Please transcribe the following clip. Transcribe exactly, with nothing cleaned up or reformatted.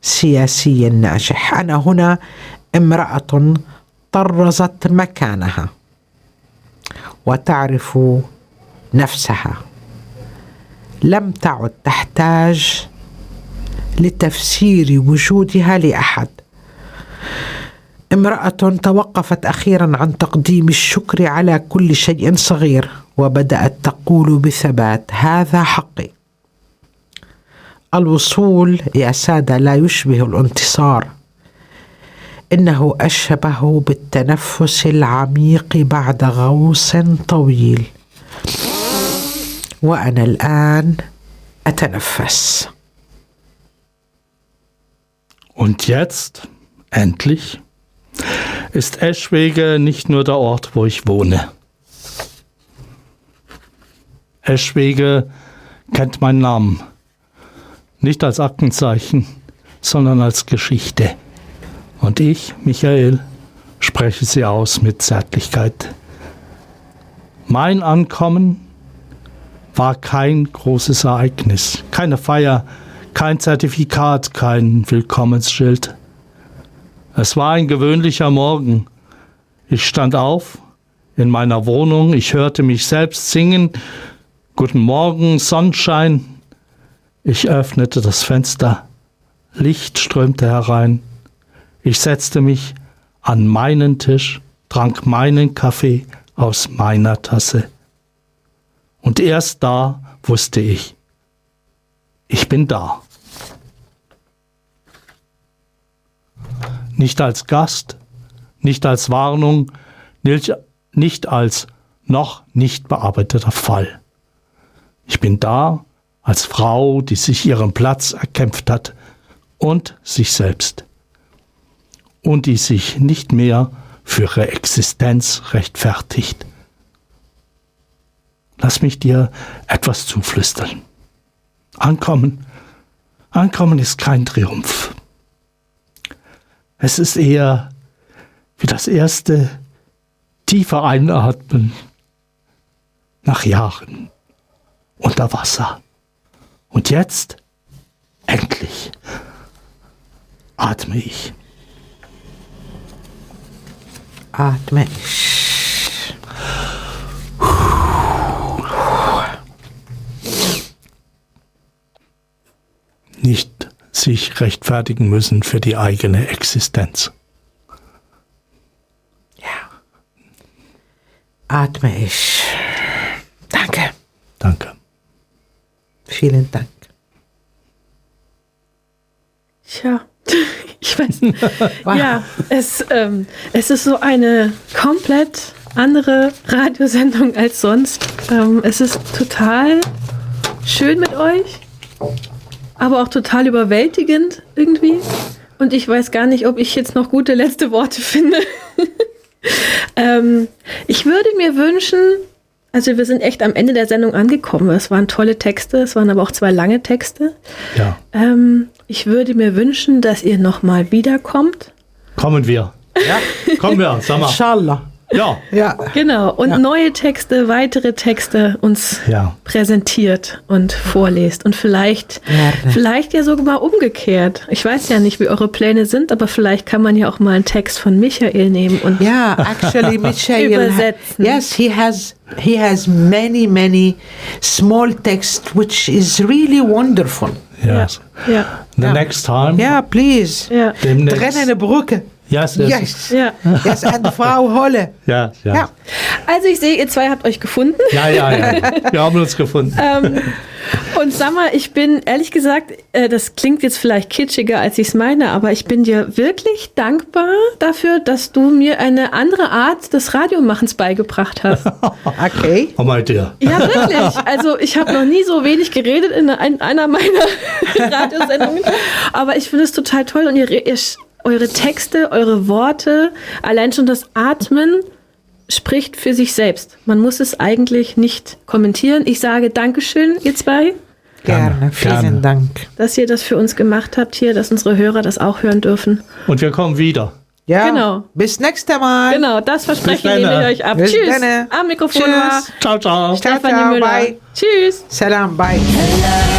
سياسي ناجح. أنا هنا امرأة طرزت مكانها وتعرف نفسها، لم تعد تحتاج لتفسير وجودها لأحد. امرأة توقفت أخيرا عن تقديم الشكر على كل شيء صغير وبدأت تقول بثبات: هذا حقي. الوصول يا سادة لا يشبه الانتصار، إنه أشبه بالتنفس العميق بعد غوص طويل، وأنا الآن أتنفس. Und jetzt, endlich, ist Eschwege nicht nur der Ort, wo ich wohne. Eschwege kennt meinen Namen. Nicht als Aktenzeichen, sondern als Geschichte. Und ich, Michael, spreche sie aus mit Zärtlichkeit. Mein Ankommen war kein großes Ereignis, keine Feier, kein Zertifikat, kein Willkommensschild. Es war ein gewöhnlicher Morgen. Ich stand auf in meiner Wohnung, ich hörte mich selbst singen: Guten Morgen, Sonnenschein. Ich öffnete das Fenster, Licht strömte herein. Ich setzte mich an meinen Tisch, trank meinen Kaffee aus meiner Tasse. Und erst da wusste ich, ich bin da. Nicht als Gast, nicht als Warnung, nicht als noch nicht bearbeiteter Fall. Ich bin da als Frau, die sich ihren Platz erkämpft hat und sich selbst. Und die sich nicht mehr für ihre Existenz rechtfertigt. Lass mich dir etwas zuflüstern. Ankommen, Ankommen ist kein Triumph. Es ist eher wie das erste tiefe Einatmen nach Jahren unter Wasser. Und jetzt, endlich, atme ich. Atme ich. Nicht sich rechtfertigen müssen für die eigene Existenz. Ja. Atme ich. Danke. Danke. Vielen Dank. Tja, ich weiß nicht. Ja, es, ähm, es ist so eine komplett andere Radiosendung als sonst. Ähm, es ist total schön mit euch, aber auch total überwältigend irgendwie. Und ich weiß gar nicht, ob ich jetzt noch gute letzte Worte finde. ähm, ich würde mir wünschen, also wir sind echt am Ende der Sendung angekommen. Es waren tolle Texte, es waren aber auch zwei lange Texte. Ja. Ähm, ich würde mir wünschen, dass ihr nochmal wiederkommt. Kommen wir. Ja. Kommen wir, sag mal. Inshallah. Ja. Ja. Genau, und Ja. neue Texte, weitere Texte uns Ja. präsentiert und vorlest. Und vielleicht, Gerne. vielleicht ja sogar mal umgekehrt. Ich weiß ja nicht, wie eure Pläne sind, aber vielleicht kann man ja auch mal einen Text von Michael nehmen und Yeah, actually, Michael. Übersetzen. Yes, he has. He has many, many small text, which is really wonderful. Yes. ja, The Ja. next time. Yeah, please. ja, Demnächst. Trennende Brücke. Yes, yes. Yes. ja. Yes, and Frau Holle. Ja, ja. Ja. Also ich sehe, ihr zwei habt euch gefunden. Ja, ja, ja. Wir haben uns gefunden. Ähm, und sag mal, ich bin ehrlich gesagt, äh, das klingt jetzt vielleicht kitschiger, als ich es meine, aber ich bin dir wirklich dankbar dafür, dass du mir eine andere Art des Radiomachens beigebracht hast. Okay. Oh mein Dear. Ja, wirklich. Also ich habe noch nie so wenig geredet in ein- einer meiner Radiosendungen, aber ich finde es total toll und ihr, ihr, eure Texte, eure Worte, allein schon das Atmen spricht für sich selbst. Man muss es eigentlich nicht kommentieren. Ich sage Dankeschön, ihr zwei, Gerne. Vielen gerne. Dank. dass ihr das für uns gemacht habt hier, dass unsere Hörer das auch hören dürfen. Und wir kommen wieder. Ja. Genau. Bis nächstes Mal. Genau, das Versprechen Bis nehme dann. ich euch ab. Bis Tschüss. dann. Am Mikrofon Tschüss. war Ciao, ciao. Ciao, Stefanie ciao. Müller. Bye. Tschüss. Salam. Bye.